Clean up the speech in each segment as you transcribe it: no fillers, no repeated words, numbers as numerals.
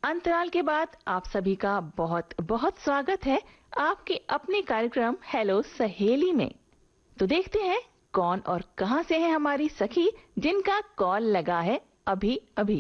अंतराल के बाद आप सभी का बहुत बहुत स्वागत है आपके अपने कार्यक्रम हेलो सहेली में। तो देखते हैं कौन और कहां से है हमारी सखी जिनका कॉल लगा है अभी अभी।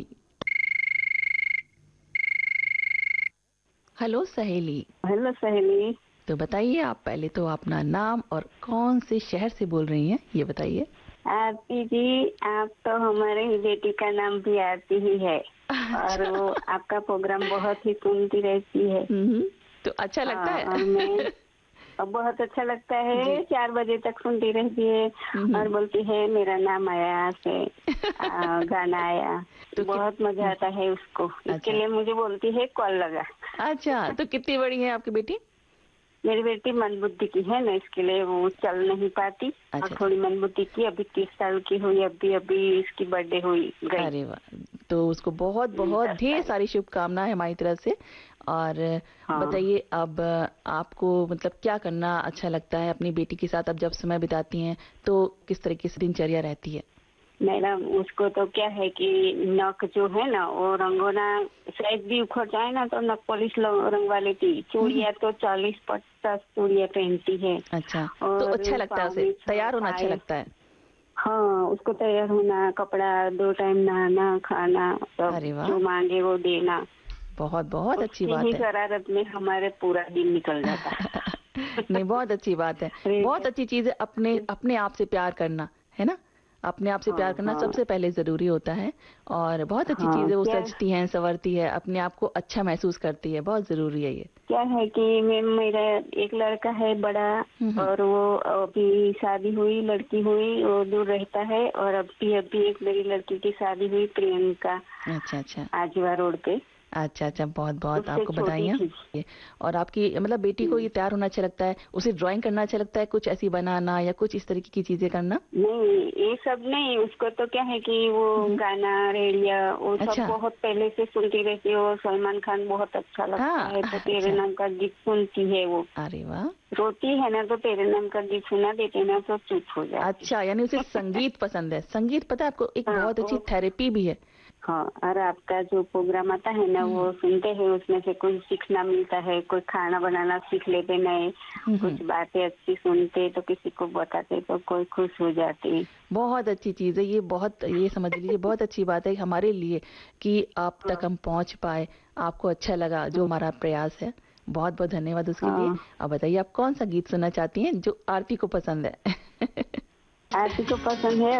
हेलो सहेली। हेलो सहेली। तो बताइए, आप पहले तो अपना नाम और कौन से शहर से बोल रही हैं ये बताइए। आरती जी, आप तो हमारे ही बेटी का नाम भी आरती ही है। और वो आपका प्रोग्राम बहुत ही सुनती रहती है। तो अच्छा लगता है। और मैं बहुत अच्छा लगता है। 4 बजे तक सुनती रहती है और बोलती है मेरा नाम आया से गाना आया। तो बहुत मजा आता है उसको। इसके लिए मुझे बोलती है कॉल लगा। अच्छा, तो कितनी बड़ी है आपकी बेटी? मेरी बेटी मंदबुद्धि की है ना, इसके लिए वो चल नहीं पाती। और थोड़ी मंदबुद्धि की, अभी 30 साल की हुई। अभी इसकी बर्थडे हुई गई। अरे वाह, तो उसको बहुत बहुत ढेर सारी शुभकामनाएं हमारी तरफ से। और बताइए, अब आपको मतलब क्या करना अच्छा लगता है अपनी बेटी के साथ? अब जब समय बिताती हैं तो किस तरीके से दिनचर्या रहती है? मैडम, उसको तो क्या है कि नक जो है ना वो रंगोना शायद भी उखड़ जाए ना तो नक पॉलिश रंगवा लेती। चूड़िया तो 40-50 चूड़िया पहनती है। अच्छा, तो अच्छा लगता है उसे तैयार होना? अच्छा लगता है। हाँ, उसको तैयार होना, कपड़ा 2 टाइम नहाना, खाना, सब जो मांगे वो देना। बहुत बहुत अच्छी बात है। शरारत में हमारे पूरा दिन निकल जाता है। नहीं, बहुत अच्छी बात है। बहुत अच्छी चीज है अपने आप से प्यार करना, है ना? अपने आप से प्यार करना सबसे पहले जरूरी होता है। और बहुत अच्छी चीज है, वो सजती है, संवरती है, अपने आप को अच्छा महसूस करती है। बहुत जरूरी है ये। क्या है कि मेरा एक लड़का है बड़ा, और वो अभी शादी हुई, लड़की हुई, वो दूर रहता है। और अभी एक मेरी लड़की की शादी हुई, प्रियंका। अच्छा, आजवा रोड पे। अच्छा, बहुत बहुत आपको बधाइयाँ। और आपकी मतलब बेटी को ये तैयार होना अच्छा लगता है? उसे ड्राइंग करना अच्छा लगता है? कुछ ऐसी बनाना या कुछ इस तरीके की चीजें करना? नहीं, ये सब नहीं। उसको तो क्या है कि वो गाना, रेडियो, वो सब बहुत पहले से सुनती रहती है। वो सलमान खान बहुत अच्छा लगता है, तो तेरे नाम का गीत सुनती है वो। अरे वाह। रोती है ना तो तेरे नाम का गीत सुना देते ना तो चुप हो जाती। अच्छा, यानी उसे संगीत पसंद है। संगीत पता है आपको एक बहुत अच्छी थेरेपी भी है। हाँ, और आपका जो प्रोग्राम आता है ना वो सुनते हैं, उसमें से कुछ सीखना मिलता है। कोई खाना बनाना सीख लेते, नए कुछ बातें अच्छी सुनते तो किसी को बताते तो कोई खुश हो जाती। बहुत अच्छी चीज है ये। बहुत, ये समझ लीजिए बहुत अच्छी बात है हमारे लिए कि आप तक हम पहुंच पाए, आपको अच्छा लगा जो हमारा प्रयास है। बहुत बहुत धन्यवाद उसके लिए। अब बताइए, आप कौन सा गीत सुनना चाहती हैं जो आरती को पसंद है? आरती को पसंद है